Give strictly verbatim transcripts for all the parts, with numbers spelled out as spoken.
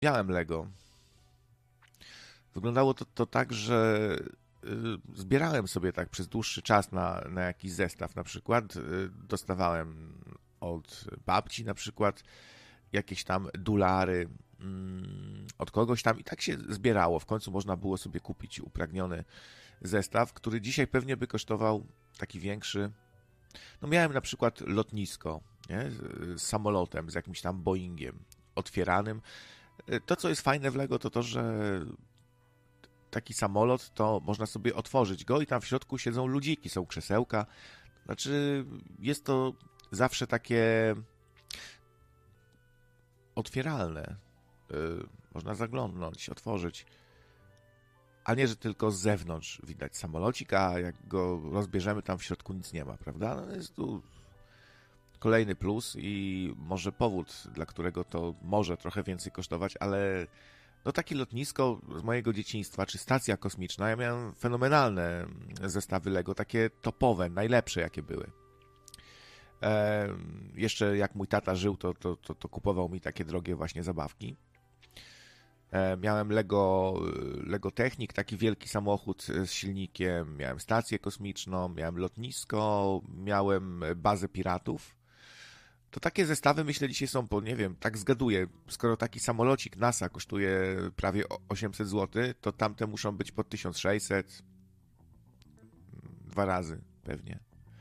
Miałem Lego. Wyglądało to, to tak, że y, zbierałem sobie tak przez dłuższy czas na, na jakiś zestaw. Na przykład y, dostawałem od babci na przykład jakieś tam dolary mm, od kogoś tam i tak się zbierało. W końcu można było sobie kupić upragniony zestaw, który dzisiaj pewnie by kosztował taki większy. No miałem na przykład lotnisko, nie? Z, z samolotem, z jakimś tam Boeingiem otwieranym. To, co jest fajne w Lego, to to, że taki samolot, to można sobie otworzyć go i tam w środku siedzą ludziki, są krzesełka. Znaczy, jest to zawsze takie otwieralne. Yy, można zaglądnąć, otworzyć. A nie, że tylko z zewnątrz widać samolocik, a jak go rozbierzemy, tam w środku nic nie ma, prawda? No jest tu kolejny plus i może powód, dla którego to może trochę więcej kosztować, ale no takie lotnisko z mojego dzieciństwa, czy stacja kosmiczna, ja miałem fenomenalne zestawy Lego, takie topowe, najlepsze jakie były. E, jeszcze jak mój tata żył, to, to, to, to kupował mi takie drogie właśnie zabawki. E, miałem Lego, Lego Technik, taki wielki samochód z silnikiem, miałem stację kosmiczną, miałem lotnisko, miałem bazę piratów. To takie zestawy, myślę, dzisiaj są, bo nie wiem, tak zgaduję, skoro taki samolocik NASA kosztuje prawie osiemset złotych, to tamte muszą być po tysiąc sześćset, dwa razy pewnie.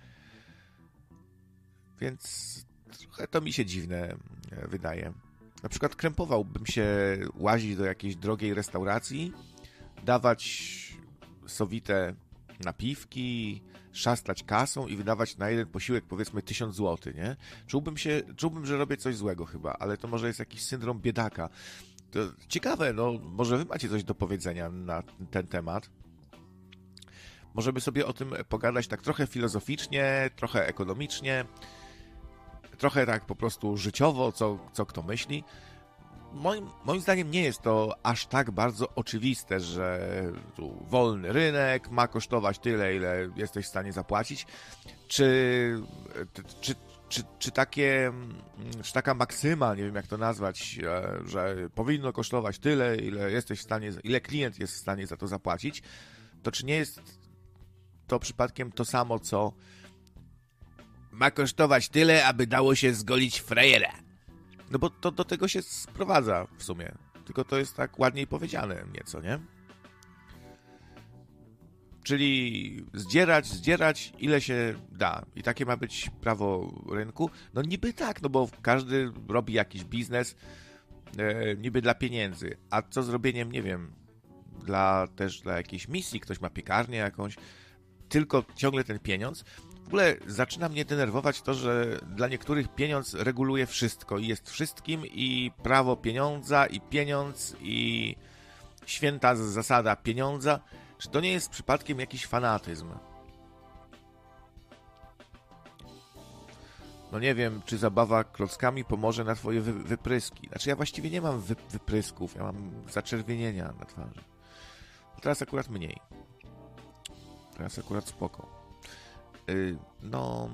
Więc trochę to mi się dziwne wydaje. Na przykład krępowałbym się łazić do jakiejś drogiej restauracji, dawać sowite napiwki, szastać kasą i wydawać na jeden posiłek powiedzmy tysiąc złotych, nie? Czułbym się, czułbym, że robię coś złego chyba, ale to może jest jakiś syndrom biedaka. To ciekawe, no może wy macie coś do powiedzenia na ten temat. Możemy sobie o tym pogadać tak trochę filozoficznie, trochę ekonomicznie, trochę tak po prostu życiowo, co, co kto myśli. Moim, moim zdaniem nie jest to aż tak bardzo oczywiste, że tu wolny rynek ma kosztować tyle, ile jesteś w stanie zapłacić. Czy, czy, czy, czy, takie, czy taka maksyma, nie wiem jak to nazwać, że powinno kosztować tyle, ile jesteś w stanie, ile klient jest w stanie za to zapłacić, to czy nie jest to przypadkiem to samo, co ma kosztować tyle, aby dało się zgolić frajera? No bo to do tego się sprowadza w sumie. Tylko to jest tak ładniej powiedziane nieco, nie? Czyli zdzierać, zdzierać ile się da. I takie ma być prawo rynku. No niby tak, no bo każdy robi jakiś biznes e, niby dla pieniędzy. A co z robieniem, nie wiem, dla też dla jakiejś misji, ktoś ma piekarnię jakąś, tylko ciągle ten pieniądz. W ogóle zaczyna mnie denerwować to, że dla niektórych pieniądz reguluje wszystko i jest wszystkim i prawo pieniądza i pieniądz i święta zasada pieniądza. Czy to nie jest przypadkiem jakiś fanatyzm? No nie wiem, czy zabawa klockami pomoże na twoje wy- wypryski. Znaczy ja właściwie nie mam wy- wyprysków, ja mam zaczerwienienia na twarzy. Teraz akurat mniej. Teraz akurat spoko. No,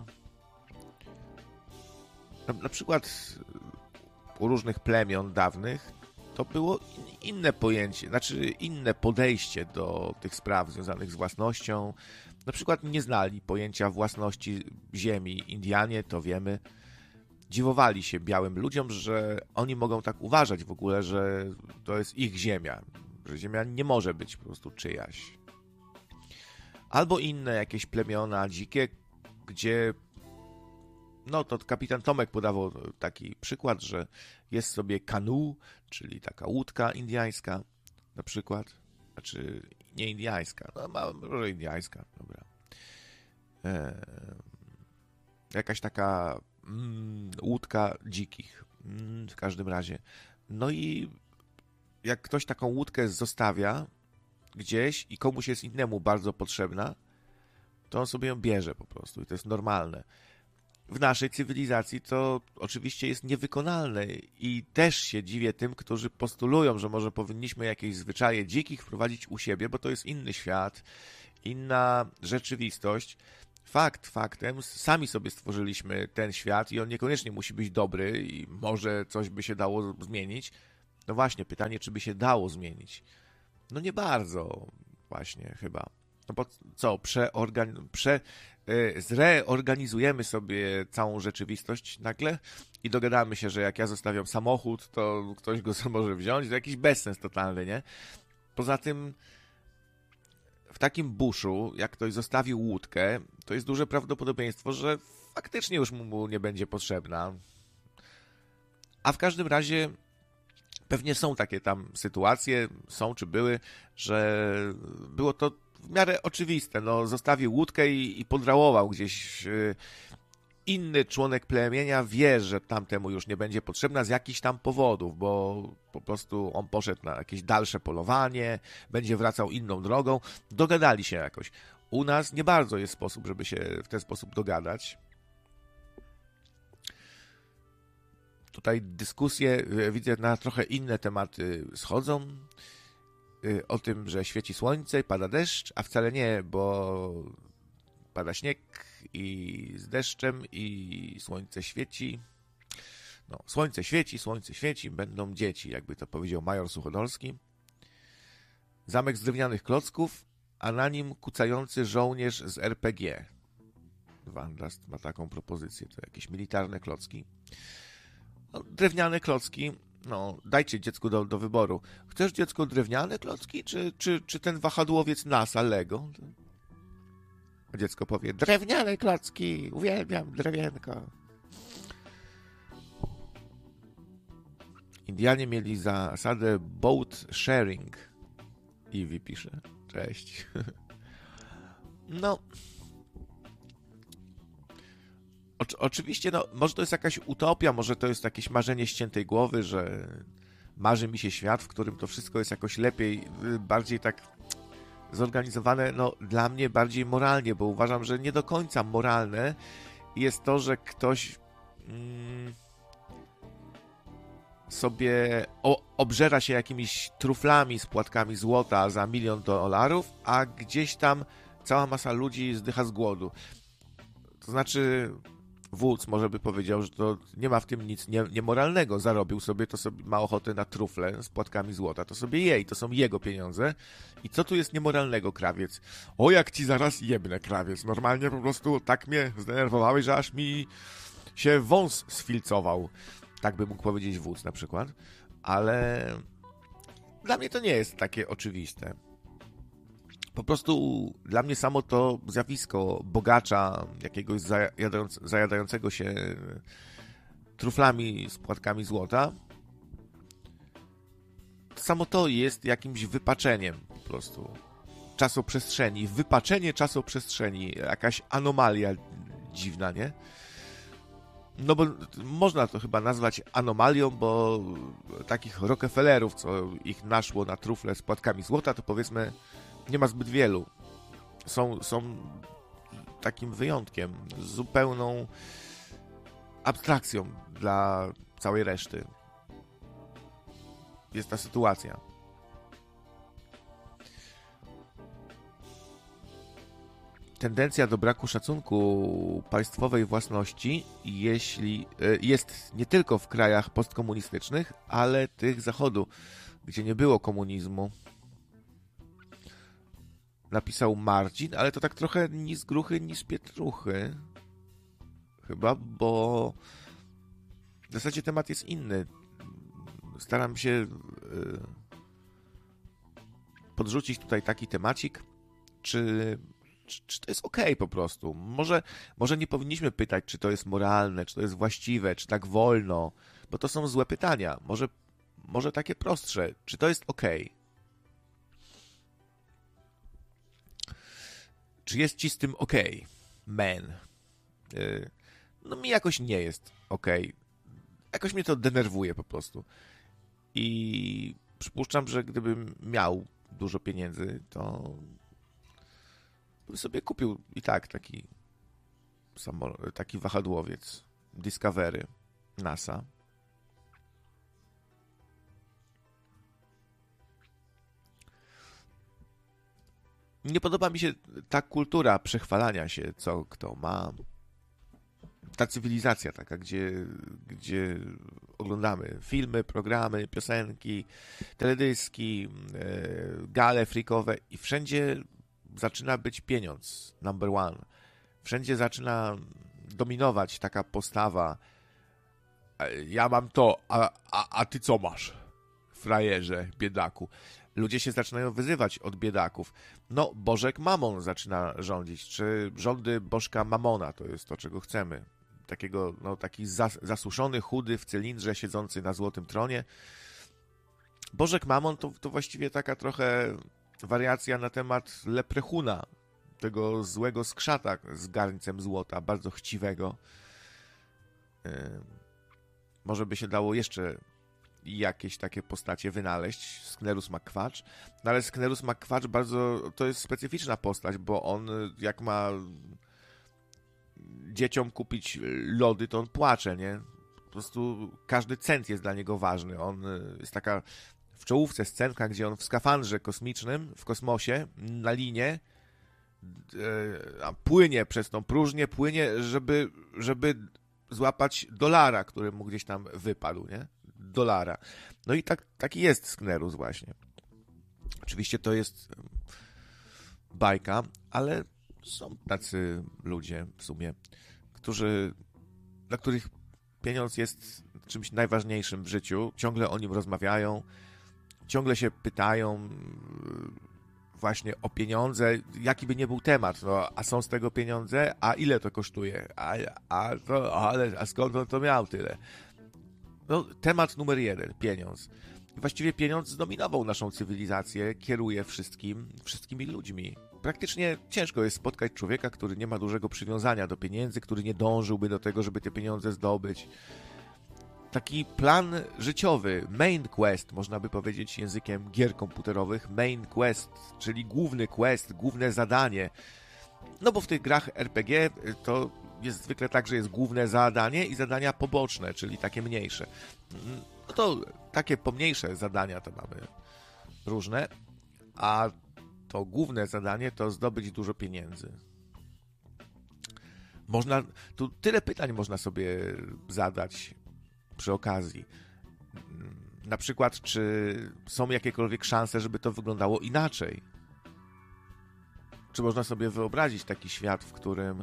na, na przykład u różnych plemion dawnych to było inne pojęcie, znaczy inne podejście do tych spraw związanych z własnością. Na przykład nie znali pojęcia własności ziemi. Indianie, to wiemy, dziwowali się białym ludziom, że oni mogą tak uważać w ogóle, że to jest ich ziemia, że ziemia nie może być po prostu czyjaś. Albo inne jakieś plemiona dzikie, gdzie no to kapitan Tomek podawał taki przykład, że jest sobie kanu, czyli taka łódka indiańska na przykład, znaczy nie indiańska, no może indiańska, dobra. Eee, jakaś taka mm, łódka dzikich, mm, w każdym razie. No i jak ktoś taką łódkę zostawia gdzieś i komuś jest innemu bardzo potrzebna, to on sobie ją bierze po prostu i to jest normalne. W naszej cywilizacji to oczywiście jest niewykonalne i też się dziwię tym, którzy postulują, że może powinniśmy jakieś zwyczaje dzikich wprowadzić u siebie, bo to jest inny świat, inna rzeczywistość. Fakt faktem, sami sobie stworzyliśmy ten świat i on niekoniecznie musi być dobry i może coś by się dało zmienić, No właśnie, pytanie, czy by się dało zmienić? No nie bardzo właśnie chyba. No bo co, przeorgan... prze... y, zreorganizujemy sobie całą rzeczywistość nagle i dogadamy się, że jak ja zostawiam samochód, to ktoś go sobie może wziąć. To jakiś bezsens totalny, nie? Poza tym w takim buszu, jak ktoś zostawił łódkę, to jest duże prawdopodobieństwo, że faktycznie już mu nie będzie potrzebna. A w każdym razie pewnie są takie tam sytuacje, są czy były, że było to w miarę oczywiste. No, zostawił łódkę i, i podrałował gdzieś. Inny członek plemienia wie, że tamtemu już nie będzie potrzebna z jakichś tam powodów, bo po prostu on poszedł na jakieś dalsze polowanie, będzie wracał inną drogą. Dogadali się jakoś. U nas nie bardzo jest sposób, żeby się w ten sposób dogadać. Tutaj dyskusje, widzę, na trochę inne tematy schodzą. O tym, że świeci słońce, pada deszcz, a wcale nie, bo pada śnieg i z deszczem i słońce świeci. No, słońce świeci, słońce świeci, będą dzieci, jakby to powiedział major Suchodolski. Zamek z drewnianych klocków, a na nim kucający żołnierz z er pe gie. Wandast ma taką propozycję, to jakieś militarne klocki. No, drewniane klocki, no dajcie dziecku do, do wyboru. Chcesz, dziecko, drewniane klocki, czy, czy, czy ten wahadłowiec NASA Lego? A dziecko powie, drewniane klocki, uwielbiam drewienko. Indianie mieli zasadę boat sharing. Iwi pisze, cześć. No... O, oczywiście, no, może to jest jakaś utopia, może to jest jakieś marzenie ściętej głowy, że marzy mi się świat, w którym to wszystko jest jakoś lepiej, bardziej tak zorganizowane, no dla mnie bardziej moralnie, bo uważam, że nie do końca moralne jest to, że ktoś mm, sobie o, obżera się jakimiś truflami z płatkami złota za milion dolarów, a gdzieś tam cała masa ludzi zdycha z głodu. To znaczy... Wódz może by powiedział, że to nie ma w tym nic nie, niemoralnego. Zarobił sobie, to sobie ma ochotę na trufle z płatkami złota. To sobie jej, to są jego pieniądze. I co tu jest niemoralnego, krawiec? O, jak ci zaraz jebnę, krawiec. Normalnie po prostu tak mnie zdenerwowałeś, że aż mi się wąs sfilcował. Tak by mógł powiedzieć wódz na przykład. Ale dla mnie to nie jest takie oczywiste. Po prostu dla mnie samo to zjawisko bogacza, jakiegoś zajadając, zajadającego się truflami z płatkami złota, samo to jest jakimś wypaczeniem po prostu czasoprzestrzeni. Wypaczenie czasoprzestrzeni, jakaś anomalia dziwna, nie? No bo można to chyba nazwać anomalią, bo takich Rockefellerów, co ich naszło na trufle z płatkami złota, to powiedzmy nie ma zbyt wielu. Są, są takim wyjątkiem, zupełną abstrakcją dla całej reszty. Jest ta sytuacja. Tendencja do braku szacunku państwowej własności, jeśli jest nie tylko w krajach postkomunistycznych, ale tych zachodu, gdzie nie było komunizmu. Napisał Marcin, ale to tak trochę ni z gruchy, ni z pietruchy. Chyba, bo w zasadzie temat jest inny. Staram się yy, podrzucić tutaj taki temacik, czy, czy, czy to jest okej po prostu. Może, może nie powinniśmy pytać, czy to jest moralne, czy to jest właściwe, czy tak wolno, bo to są złe pytania. Może, może takie prostsze, czy to jest okej. Czy jest ci z tym okej, okay, man? Yy, no mi jakoś nie jest okej. Okay. Jakoś mnie to denerwuje po prostu. I przypuszczam, że gdybym miał dużo pieniędzy, to bym sobie kupił i tak taki samolot, taki wahadłowiec Discovery NASA. Nie podoba mi się ta kultura przechwalania się, co kto ma. Ta cywilizacja taka, gdzie, gdzie oglądamy filmy, programy, piosenki, teledyski, gale freakowe i wszędzie zaczyna być pieniądz, number one. Wszędzie zaczyna dominować taka postawa: ja mam to, a, a, a ty co masz, frajerze, biedaku. Ludzie się zaczynają wyzywać od biedaków. No, Bożek Mamon zaczyna rządzić. Czy rządy Bożka Mamona to jest to, czego chcemy? Takiego, no, taki zas, zasuszony, chudy, w cylindrze, siedzący na złotym tronie. Bożek Mamon to, to właściwie taka trochę wariacja na temat Leprechuna, tego złego skrzata z garncem złota, bardzo chciwego. Yy, może by się dało jeszcze jakieś takie postacie wynaleźć. Sknerus McQuatch. No ale Sknerus McQuatch bardzo, to jest specyficzna postać, bo on jak ma dzieciom kupić lody, to on płacze, nie? Po prostu każdy cent jest dla niego ważny. On jest taka w czołówce scenka, gdzie on w skafandrze kosmicznym, w kosmosie, na linie a płynie przez tą próżnię, płynie, żeby, żeby złapać dolara, który mu gdzieś tam wypadł, nie? Dolara. No i tak, taki jest Sknerus właśnie. Oczywiście to jest bajka, ale są tacy ludzie w sumie, którzy, dla których pieniądz jest czymś najważniejszym w życiu. Ciągle o nim rozmawiają, ciągle się pytają właśnie o pieniądze, jaki by nie był temat, no, a są z tego pieniądze, a ile to kosztuje, a, a, to, ale, a skąd on to miał tyle? No, temat numer jeden, pieniądz. I właściwie pieniądz zdominował naszą cywilizację, kieruje wszystkim, wszystkimi ludźmi. Praktycznie ciężko jest spotkać człowieka, który nie ma dużego przywiązania do pieniędzy, który nie dążyłby do tego, żeby te pieniądze zdobyć. Taki plan życiowy, main quest, można by powiedzieć językiem gier komputerowych, main quest, czyli główny quest, główne zadanie. No bo w tych grach er pe gie to jest zwykle tak, że jest główne zadanie i zadania poboczne, czyli takie mniejsze. No to takie pomniejsze zadania to mamy różne, a to główne zadanie to zdobyć dużo pieniędzy. Można, tu tyle pytań można sobie zadać przy okazji. Na przykład, czy są jakiekolwiek szanse, żeby to wyglądało inaczej? Czy można sobie wyobrazić taki świat, w którym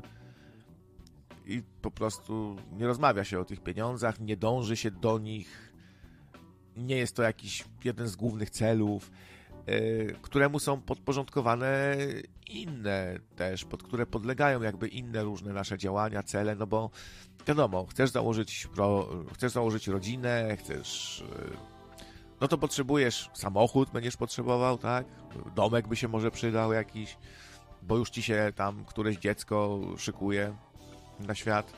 i po prostu nie rozmawia się o tych pieniądzach, nie dąży się do nich, nie jest to jakiś jeden z głównych celów, yy, któremu są podporządkowane inne też, pod które podlegają jakby inne różne nasze działania, cele, no bo wiadomo, chcesz założyć, ro, chcesz założyć rodzinę, chcesz, yy, no to potrzebujesz samochód, będziesz potrzebował, tak? Domek by się może przydał jakiś, bo już ci się tam któreś dziecko szykuje na świat.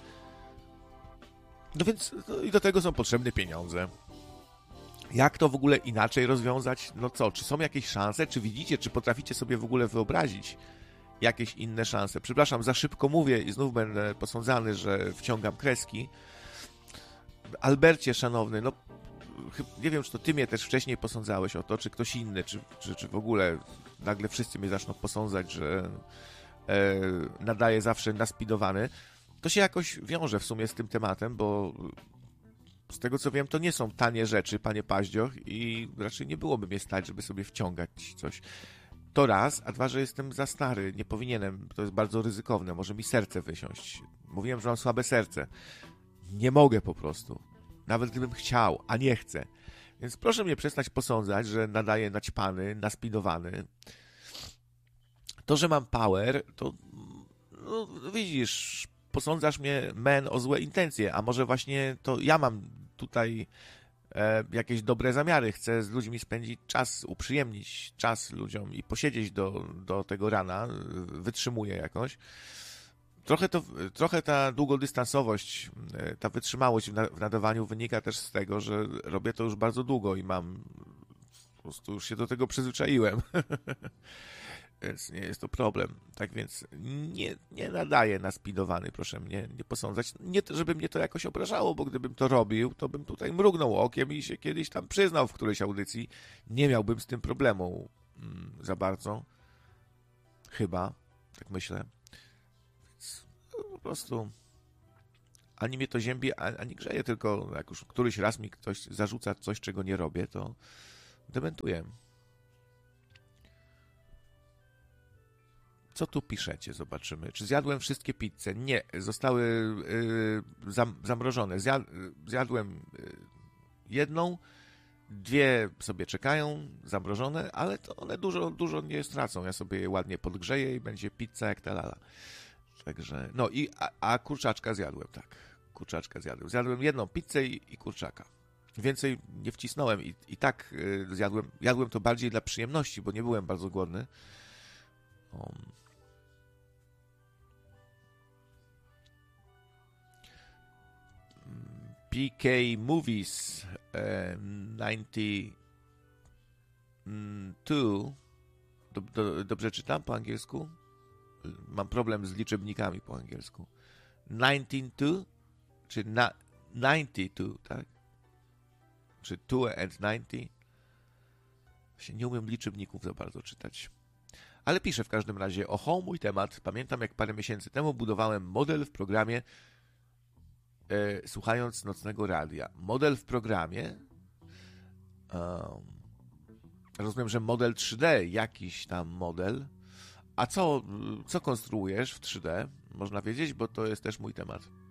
No więc no i do tego są potrzebne pieniądze. Jak to w ogóle inaczej rozwiązać? No co, czy są jakieś szanse? Czy widzicie, czy potraficie sobie w ogóle wyobrazić jakieś inne szanse? Przepraszam, za szybko mówię i znów będę posądzany, że wciągam kreski. Albercie, szanowny, no nie wiem, czy to ty mnie też wcześniej posądzałeś o to, czy ktoś inny, czy, czy, czy w ogóle nagle wszyscy mnie zaczną posądzać, że e, nadaję zawsze naspidowany. To się jakoś wiąże w sumie z tym tematem, bo z tego co wiem, to nie są tanie rzeczy, panie Paździoch, i raczej nie byłoby mnie stać, żeby sobie wciągać coś. To raz, a dwa, że jestem za stary, nie powinienem, to jest bardzo ryzykowne, może mi serce wysiąść. Mówiłem, że mam słabe serce. Nie mogę po prostu. Nawet gdybym chciał, a nie chcę. Więc proszę mnie przestać posądzać, że nadaję naćpany, naspidowany. To, że mam power, to no, widzisz, posądzasz mnie, men, o złe intencje, a może właśnie to ja mam tutaj e, jakieś dobre zamiary, chcę z ludźmi spędzić czas, uprzyjemnić czas ludziom i posiedzieć do, do tego rana, wytrzymuję jakoś. Trochę, to, trochę ta długodystansowość, ta wytrzymałość w nadawaniu wynika też z tego, że robię to już bardzo długo i mam, po prostu już się do tego przyzwyczaiłem. Więc nie jest to problem. Tak więc nie, nie nadaję na spidowany, proszę mnie nie posądzać. Nie, żeby mnie to jakoś obrażało, bo gdybym to robił, to bym tutaj mrugnął okiem i się kiedyś tam przyznał w którejś audycji. Nie miałbym z tym problemu mm, za bardzo. Chyba, tak myślę. Więc po prostu ani mnie to ziębi, ani grzeje, tylko jak już któryś raz mi ktoś zarzuca coś, czego nie robię, to dementuję. Co tu piszecie? Zobaczymy. Czy zjadłem wszystkie pizze? Nie, zostały yy, zam, zamrożone. Zjad, zjadłem yy, jedną, dwie sobie czekają, zamrożone, ale to one dużo, dużo nie stracą. Ja sobie je ładnie podgrzeję i będzie pizza jak ta lala. Także, no i, a, a kurczaczka zjadłem, tak. Kurczaczka zjadłem. Zjadłem jedną pizzę i, i kurczaka. Więcej nie wcisnąłem i, i tak yy, zjadłem, jadłem to bardziej dla przyjemności, bo nie byłem bardzo głodny. Um. P K Movies e, dziewięćdziesiąt dwa. Do, do, dobrze czytam po angielsku? Mam problem z liczebnikami po angielsku. dziewięćdziesiąt dwa? Czy na, dziewięćdziesiąt dwa, tak? Czy two and dziewięćdziesiąt? Się nie umiem liczebników za bardzo czytać. Ale piszę w każdym razie. Oho, mój temat. Pamiętam, jak parę miesięcy temu budowałem model w programie e, słuchając nocnego radia. Model w programie um, rozumiem, że model trzy D, jakiś tam model. A co, co konstruujesz w trzy D? Można wiedzieć, bo to jest też mój temat.